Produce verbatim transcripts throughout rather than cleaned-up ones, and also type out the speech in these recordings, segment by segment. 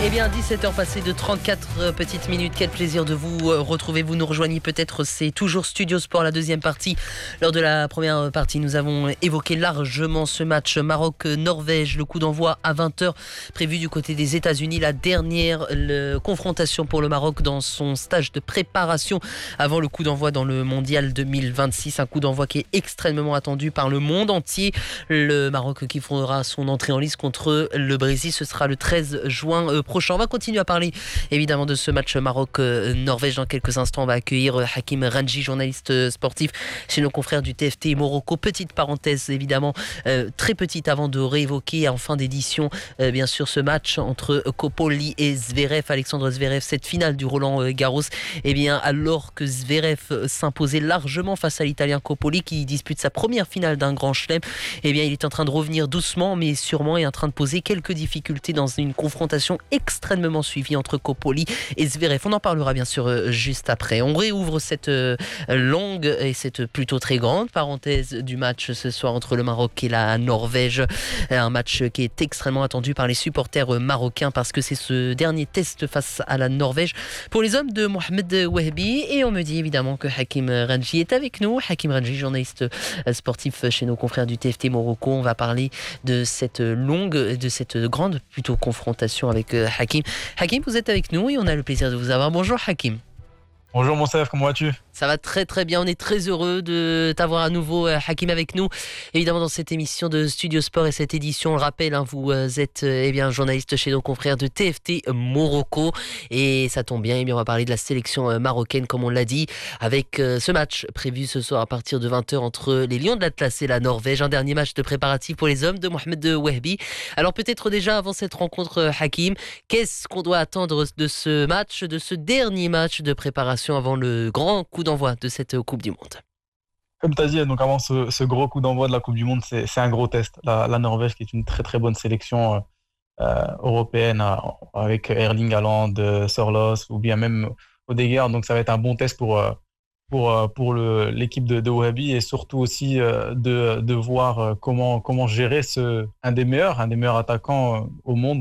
Eh bien, dix-sept heures passées de trente-quatre petites minutes. Quel plaisir de vous retrouver. Vous nous rejoignez peut-être, c'est toujours Studio Sport, la deuxième partie. Lors de la première partie, nous avons évoqué largement ce match Maroc-Norvège. Le coup d'envoi à vingt heures prévu du côté des États-Unis. La dernière le, confrontation pour le Maroc dans son stage de préparation avant le coup d'envoi dans le Mondial deux mille vingt-six. Un coup d'envoi qui est extrêmement attendu par le monde entier. Le Maroc qui fera son entrée en lice contre le Brésil. Ce sera le treize juin prochain. On va continuer à parler évidemment de ce match Maroc-Norvège. Dans quelques instants, on va accueillir Hakim Ranji, journaliste sportif chez nos confrères du T F T Morocco. Petite parenthèse évidemment, euh, très petite avant de réévoquer en fin d'édition euh, bien sûr ce match entre Kopoli et Zverev. Alexandre Zverev, cette finale du Roland Garros, et eh bien alors que Zverev s'imposait largement face à l'Italien Kopoli qui dispute sa première finale d'un grand chelem, et eh bien il est en train de revenir doucement mais sûrement et en train de poser quelques difficultés dans une confrontation extrêmement suivie entre Kopoli et Zverev. On en parlera bien sûr juste après. On réouvre cette longue et cette plutôt très grande parenthèse du match ce soir entre le Maroc et la Norvège. Un match qui est extrêmement attendu par les supporters marocains parce que c'est ce dernier test face à la Norvège pour les hommes de Mohamed Wahbi. Et on me dit évidemment que Hakim Ranji est avec nous. Hakim Ranji, journaliste sportif chez nos confrères du T F T Morocco. On va parler de cette longue, de cette grande plutôt confrontation avec Hakim. Hakim, vous êtes avec nous et on a le plaisir de vous avoir. Bonjour Hakim. Bonjour Monsef, comment vas-tu ? Ça va très très bien, on est très heureux de t'avoir à nouveau Hakim avec nous, évidemment dans cette émission de Studio Sport et cette édition, on le rappelle, hein, vous êtes eh bien, journaliste chez nos confrères de T F T Morocco et ça tombe bien, eh bien, on va parler de la sélection marocaine comme on l'a dit, avec ce match prévu ce soir à partir de vingt heures entre les Lions de l'Atlas et la Norvège, un dernier match de préparatif pour les hommes de Mohamed Wahbi. Alors peut-être déjà avant cette rencontre Hakim, qu'est-ce qu'on doit attendre de ce match, de ce dernier match de préparation avant le grand coup d'envoi de cette Coupe du Monde? Comme tu as dit, donc avant ce, ce gros coup d'envoi de la Coupe du Monde, c'est, c'est un gros test. La, la Norvège qui est une très très bonne sélection euh, européenne euh, avec Erling Haaland, euh, Sorloth ou bien même Odegaard. Donc ça va être un bon test pour, euh, pour, euh, pour le, l'équipe de, de Wahbi et surtout aussi euh, de, de voir euh, comment, comment gérer ce, un des meilleurs, un des meilleurs attaquants euh, au monde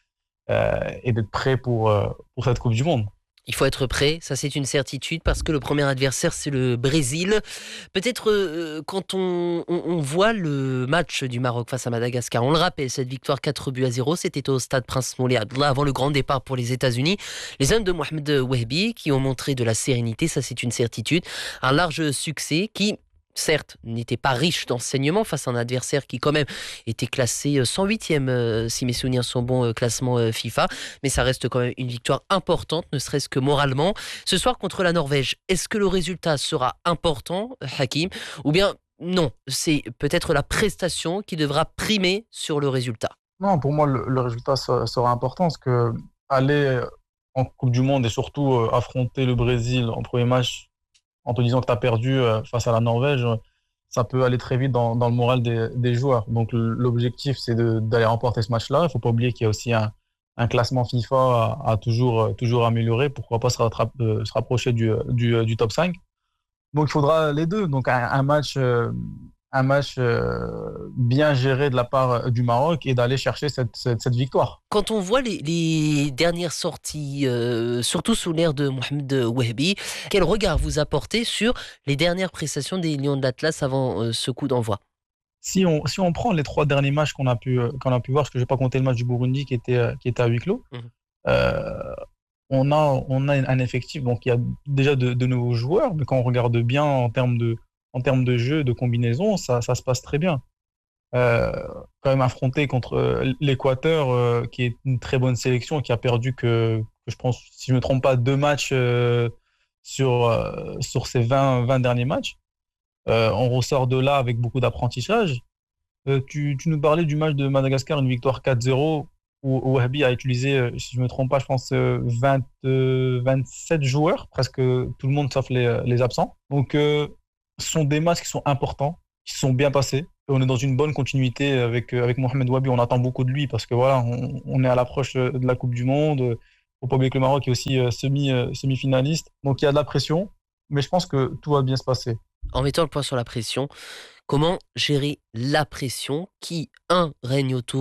euh, et d'être prêt pour, euh, pour cette Coupe du Monde. Il faut être prêt, ça c'est une certitude, parce que le premier adversaire c'est le Brésil. Peut-être euh, quand on, on, on voit le match du Maroc face à Madagascar, on le rappelle, cette victoire quatre buts à zéro, c'était au stade Prince Moulay Abdallah avant le grand départ pour les États-Unis. Les hommes de Mohamed Wahbi qui ont montré de la sérénité, ça c'est une certitude. Un large succès qui, certes, n'était pas riche d'enseignements face à un adversaire qui quand même était classé cent huitième, euh, si mes souvenirs sont bons, euh, classement euh, FIFA, mais ça reste quand même une victoire importante, ne serait-ce que moralement. Ce soir contre la Norvège, est-ce que le résultat sera important, Hakim, ou bien non, c'est peut-être la prestation qui devra primer sur le résultat? Non, pour moi, le, le résultat sera, sera important parce que aller en Coupe du Monde et surtout euh, affronter le Brésil en premier match en te disant que tu as perdu face à la Norvège, ça peut aller très vite dans, dans le moral des, des joueurs. Donc l'objectif, c'est de, d'aller remporter ce match-là. Il ne faut pas oublier qu'il y a aussi un, un classement FIFA à, à toujours, toujours améliorer. Pourquoi pas se, rattrape, se rapprocher du, du, du top cinq. Donc il faudra les deux. Donc un, un match, un match bien géré de la part du Maroc et d'aller chercher cette, cette, cette victoire. Quand on voit les, les dernières sorties, euh, surtout sous l'ère de Mohamed Wahbi, quel regard vous apportez sur les dernières prestations des Lions de l'Atlas avant euh, ce coup d'envoi? Si on, si on prend les trois derniers matchs qu'on a pu, qu'on a pu voir, parce que je n'ai pas compté le match du Burundi qui était, qui était à huis clos, mmh. euh, on, a, on a un effectif, donc il y a déjà de, de nouveaux joueurs, mais quand on regarde bien en termes de, en termes de jeu, de combinaison, ça, ça se passe très bien. Euh, quand même affronté contre l'Équateur, euh, qui est une très bonne sélection, qui a perdu que, que je pense, si je ne me trompe pas, deux matchs euh, sur, euh, sur ces vingt, vingt derniers matchs. Euh, on ressort de là avec beaucoup d'apprentissage. Euh, tu, tu nous parlais du match de Madagascar, une victoire quatre zéro, où, où Wahbi a utilisé, si je ne me trompe pas, je pense vingt, euh, vingt-sept joueurs, presque tout le monde sauf les, les absents. Donc, euh, ce sont des matchs qui sont importants, qui sont bien passés. On est dans une bonne continuité avec, avec Mohamed Wahbi. On attend beaucoup de lui parce que voilà, on, on est à l'approche de la Coupe du Monde. Il ne faut pas oublier que le Maroc est aussi semi, semi-finaliste. Donc il y a de la pression, mais je pense que tout va bien se passer. En mettant le point sur la pression, comment gérer la pression qui, un, règne autour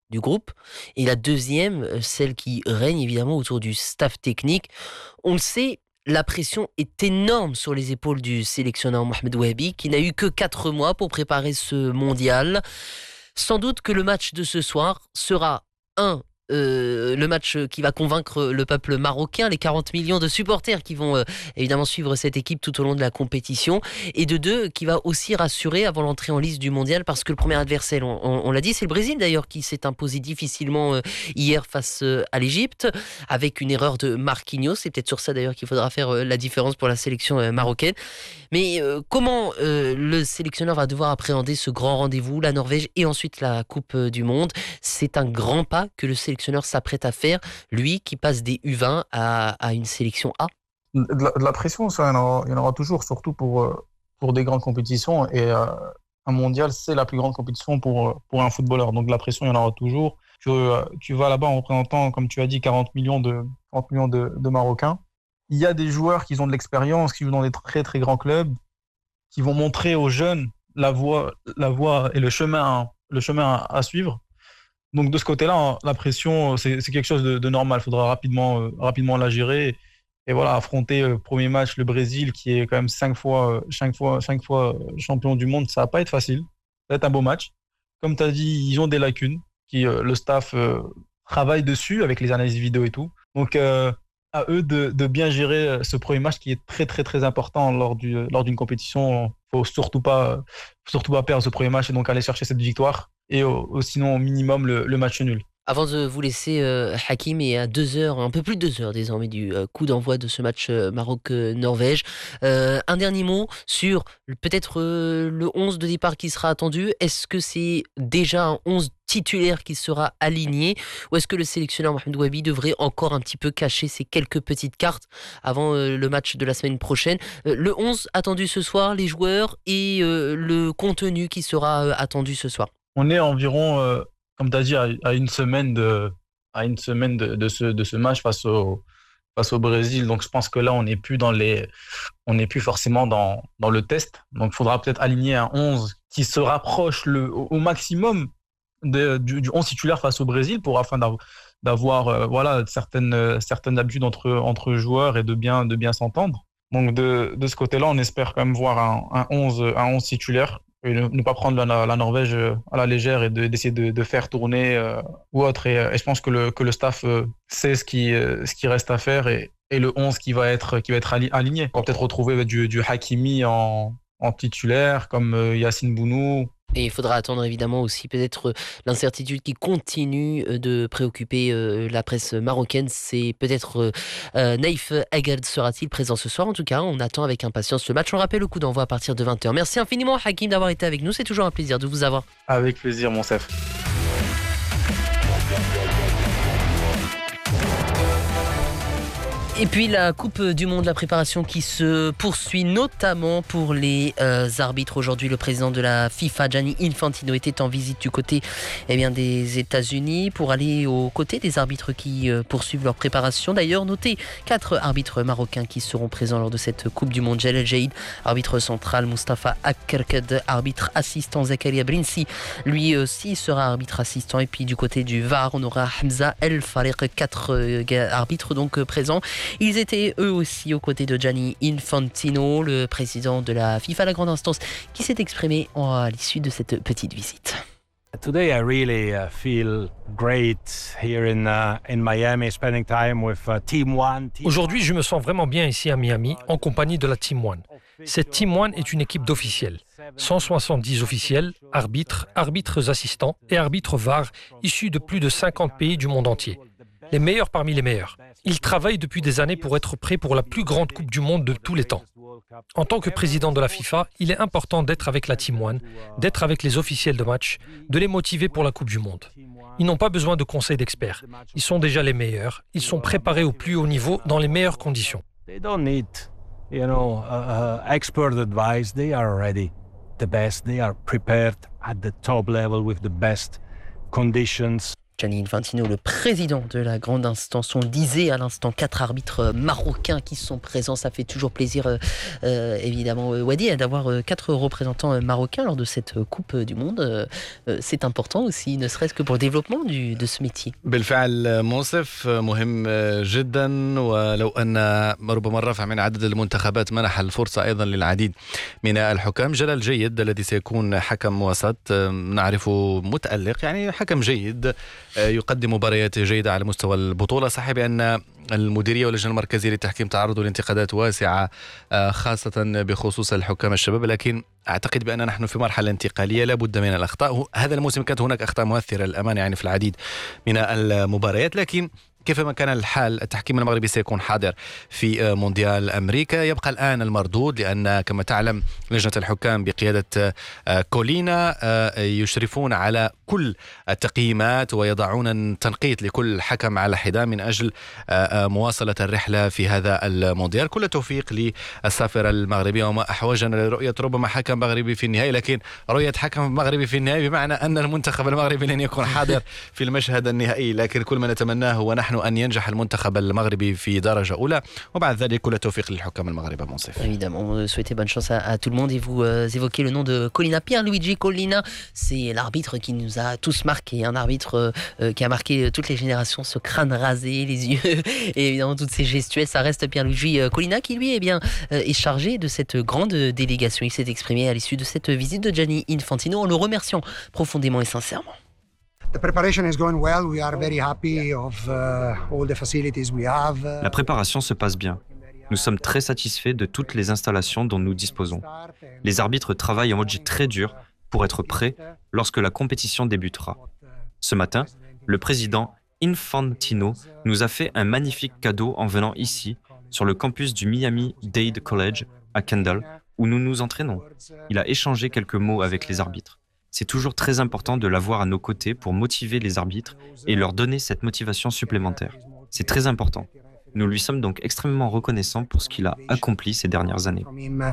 du groupe, et la deuxième, celle qui règne évidemment autour du staff technique. On le sait, la pression est énorme sur les épaules du sélectionneur Mohamed Wahabi, qui n'a eu que quatre mois pour préparer ce mondial. Sans doute que le match de ce soir sera un Euh, le match qui va convaincre le peuple marocain, les quarante millions de supporters qui vont euh, évidemment suivre cette équipe tout au long de la compétition, et de deux, qui va aussi rassurer avant l'entrée en liste du mondial, parce que le premier adversaire, on, on, on l'a dit, c'est le Brésil d'ailleurs, qui s'est imposé difficilement euh, hier face euh, à l'Égypte, avec une erreur de Marquinhos. C'est peut-être sur ça d'ailleurs qu'il faudra faire euh, la différence pour la sélection euh, marocaine. Mais euh, comment euh, le sélectionneur va devoir appréhender ce grand rendez-vous, la Norvège et ensuite la Coupe du Monde? C'est un grand pas que le sélectionneur s'apprête à faire, lui qui passe des U vingt à, à une sélection A. De la, de la pression, ça, il y en aura, il y en aura toujours, surtout pour, pour des grandes compétitions. Et euh, un mondial, c'est la plus grande compétition pour, pour un footballeur. Donc de la pression, il y en aura toujours. Tu, tu vas là-bas en représentant, comme tu as dit, quarante millions de, quarante millions de, de Marocains. Il y a des joueurs qui ont de l'expérience, qui jouent dans des très très grands clubs, qui vont montrer aux jeunes la voie, la voie et le chemin, le chemin à, à suivre. Donc de ce côté-là, la pression, c'est, c'est quelque chose de, de normal. Il faudra rapidement, euh, rapidement la gérer. Et, et voilà, affronter le euh, premier match, le Brésil, qui est quand même cinq fois, cinq fois, cinq fois champion du monde, ça va pas être facile. Ça va être un beau match. Comme tu as dit, ils ont des lacunes. Qui, euh, le staff euh, travaille dessus avec les analyses vidéo et tout. Donc euh, à eux de, de bien gérer ce premier match qui est très très très important lors, du, lors d'une compétition. Il ne faut surtout pas, surtout pas perdre ce premier match et donc aller chercher cette victoire. Et au, au, sinon au minimum le, le match nul. Avant de vous laisser, euh, Hakim, et à deux heures, un peu plus de deux heures désormais du euh, coup d'envoi de ce match euh, Maroc-Norvège, euh, un dernier mot sur peut-être euh, le onze de départ qui sera attendu. Est-ce que c'est déjà un onze titulaire qui sera aligné, ou est-ce que le sélectionneur Mohamed Wahabi devrait encore un petit peu cacher ses quelques petites cartes avant euh, le match de la semaine prochaine? euh, Le onze attendu ce soir, les joueurs et euh, le contenu qui sera euh, attendu ce soir. On est environ, euh, comme tu as dit, à, à une semaine, de, à une semaine de, de, ce, de ce match face au, face au Brésil. Donc, je pense que là, on n'est plus, dans les, on n'est plus forcément dans, dans le test. Donc, il faudra peut-être aligner un onze qui se rapproche le, au, au maximum de, du, du onze titulaire face au Brésil pour, afin d'avoir, d'avoir euh, voilà, certaines, certaines habitudes entre, entre joueurs et de bien, de bien s'entendre. Donc, de, de ce côté-là, on espère quand même voir un, un, onze, un onze titulaire. Et ne, ne pas prendre la, la Norvège à la légère et de, d'essayer de, de faire tourner euh, ou autre. Et, et je pense que le, que le staff euh, sait ce qui, euh, ce qui reste à faire et, et le onze qui va être, qui va être aligné. On va peut-être retrouver du, du Hakimi en, en titulaire, comme euh, Yacine Bounou. Et il faudra attendre évidemment aussi peut-être l'incertitude qui continue de préoccuper euh, la presse marocaine. C'est peut-être euh, Naïf Aguerd sera-t-il présent ce soir? En tout cas, on attend avec impatience ce match. On rappelle le coup d'envoi à partir de vingt heures. Merci infiniment Hakim d'avoir été avec nous. C'est toujours un plaisir de vous avoir. Avec plaisir, mon chef. Et puis la Coupe du Monde, la préparation qui se poursuit notamment pour les euh, arbitres. Aujourd'hui, le président de la FIFA, Gianni Infantino, était en visite du côté eh bien, des États-Unis pour aller aux côtés des arbitres qui euh, poursuivent leur préparation. D'ailleurs, notez quatre arbitres marocains qui seront présents lors de cette Coupe du Monde. Jalal Jaïd, arbitre central, Mustafa Akkerked, arbitre assistant, Zakaria Brinsi, lui aussi sera arbitre assistant. Et puis du côté du V A R, on aura Hamza El Fareq, quatre euh, arbitres donc euh, présents. Ils étaient eux aussi aux côtés de Gianni Infantino, le président de la FIFA, la grande instance, qui s'est exprimé à l'issue de cette petite visite. Today I really uh, feel great here in uh, in Miami, spending time with uh, Team One. Team Aujourd'hui, je me sens vraiment bien ici à Miami, en compagnie de la Team One. Cette Team One est une équipe d'officiels. cent soixante-dix officiels, arbitres, arbitres assistants et arbitres V A R, issus de plus de cinquante pays du monde entier. Les meilleurs parmi les meilleurs. Ils travaillent depuis des années pour être prêts pour la plus grande Coupe du Monde de tous les temps. En tant que président de la FIFA, il est important d'être avec la Team One, d'être avec les officiels de match, de les motiver pour la Coupe du Monde. Ils n'ont pas besoin de conseils d'experts. Ils sont déjà les meilleurs. Ils sont préparés au plus haut niveau dans les meilleures conditions. They don't need, you know, uh, uh, expert advice. They are already the best. They are prepared at the top level with the best conditions. Gianni Infantino, le président de la grande instance. On le disait à l'instant, quatre arbitres marocains qui sont présents. Ça fait toujours plaisir, euh, évidemment, Wadi, d'avoir quatre représentants marocains lors de cette Coupe du Monde. Euh, c'est important aussi, ne serait-ce que pour le développement du, de ce métier. بالفعل منصف مهم جدا، ولو أن ربما الرفع من عدد المنتخبات منح الفرصة أيضا للعديد من الحكام. جلال جيد الذي سيكون حكم وسط نعرفه متألق، يعني حكم جيد يقدم مباريات جيدة على مستوى البطولة. صحيح بأن المديرية واللجنة المركزية للتحكيم تعرضوا لانتقادات واسعة خاصة بخصوص الحكام الشباب، لكن أعتقد بأن نحن في مرحلة انتقالية لا بد من الأخطاء. هذا الموسم كانت هناك أخطاء مؤثرة للأمانة يعني في العديد من المباريات، لكن كيفما كان الحال التحكيم المغربي سيكون حاضر في مونديال أمريكا. يبقى الآن المردود، لأن كما تعلم لجنة الحكام بقيادة كولينا يشرفون على كل التقييمات ويضعون تنقيط لكل حكم على حدة من أجل مواصلة الرحلة في هذا المونديال. كل توفيق للسافرة المغربية، وما أحوجنا لرؤية ربما حكم مغربي في النهاية، لكن رؤية حكم مغربي في النهاية بمعنى أن المنتخب المغربي لن يكون حاضر في المشهد النهائي. لكن كل ما نتمناه هو نحن أن ينجح المنتخب المغربي في درجة أولى، وبعد ذلك كل توفيق للحكام المغرب منصف. Évidemment, on souhaitait bonne chance à, à tout le monde et vous euh, évoquez le nom de Collina, Pierluigi Collina. C'est l'arbitre qui nous a tous marqué, un arbitre euh, qui a marqué toutes les générations, ce crâne rasé, les yeux et évidemment toutes ces gestuelles. Ça reste Pierluigi Collina qui lui eh bien, euh, est chargé de cette grande délégation. Il s'est exprimé à l'issue de cette visite de Gianni Infantino en le remerciant profondément et sincèrement. La préparation se passe bien. Nous sommes très satisfaits de toutes les installations dont nous disposons. Les arbitres travaillent en mode très dur pour être prêts lorsque la compétition débutera. Ce matin, le président Infantino nous a fait un magnifique cadeau en venant ici, sur le campus du Miami-Dade College à Kendall, où nous nous entraînons. Il a échangé quelques mots avec les arbitres. C'est toujours très important de l'avoir à nos côtés pour motiver les arbitres et leur donner cette motivation supplémentaire. C'est très important. Nous lui sommes donc extrêmement reconnaissants pour ce qu'il a accompli ces dernières années.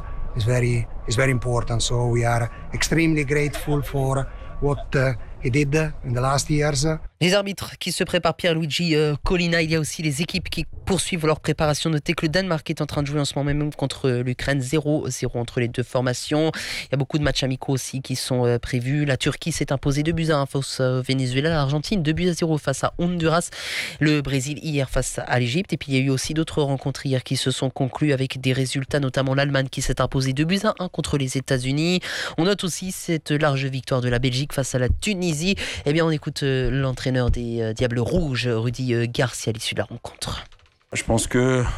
Les arbitres qui se préparent, Pierluigi Collina. Il y a aussi les équipes qui poursuivent leur préparation. Notez que le Danemark est en train de jouer en ce moment même contre l'Ukraine, zéro zéro entre les deux formations. Il y a beaucoup de matchs amicaux aussi qui sont prévus. La Turquie s'est imposée deux buts à un face au Venezuela. L'Argentine deux buts à zéro face à Honduras. Le Brésil hier face à l'Égypte. Et puis il y a eu aussi d'autres rencontres hier qui se sont conclues avec des résultats, notamment l'Allemagne qui s'est imposée deux buts à un contre les États-Unis. On note aussi cette large victoire de la Belgique face à la Tunisie. Eh bien, on écoute l'entraîneur des Diables Rouges, Rudy Garcia, à l'issue de la rencontre. Je pense que